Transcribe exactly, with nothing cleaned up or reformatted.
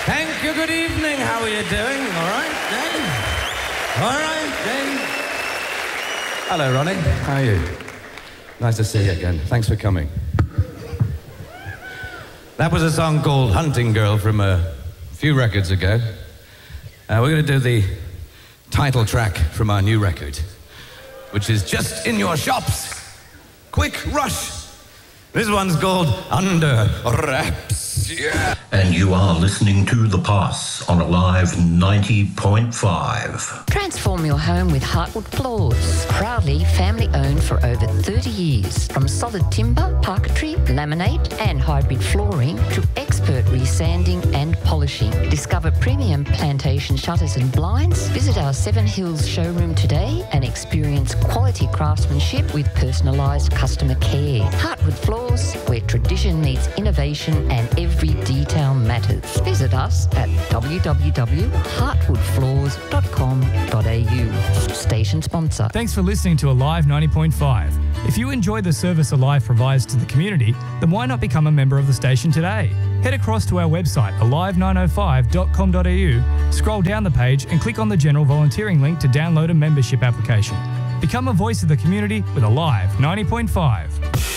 Thank you, good evening. How are you doing? All right, Dave? All right, Dave? Hello, Ronnie. How are you? Nice to see you again. Thanks for coming. That was a song called Hunting Girl from a few records ago. Uh, we're going to do the title track from our new record, which is just in your shops. Quick rush. This one's called Under Wraps. Yeah. And you are listening to The Pass on Alive ninety point five. Transform your home with Heartwood Floors. Proudly family owned for over thirty years. From solid timber, parquetry, laminate and hybrid flooring to expert resanding and polishing. Discover premium plantation shutters and blinds. Visit our Seven Hills showroom today and experience quality craftsmanship with personalised customer care. Heartwood Floors, where tradition meets innovation and every detail matters. Visit us at w w w dot heartwood floors dot com dot a u. Station sponsor. Thanks for listening to Alive ninety point five. If you enjoy the service Alive provides to the community, then why not become a member of the station today? Head across to our website, alive nine oh five dot com dot a u, scroll down the page and click on the general volunteering link to download a membership application. Become a voice of the community with Alive ninety point five.